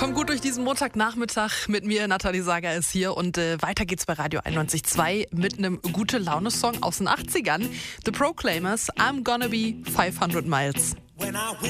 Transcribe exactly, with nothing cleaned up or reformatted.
Kommt gut durch diesen Montagnachmittag. Mit mir, Nathalie Sager ist hier und äh, weiter geht's bei Radio einundneunzig Komma zwei mit einem Gute-Laune-Song aus den achtzigern. The Proclaimers, I'm Gonna Be fünfhundert Miles. When I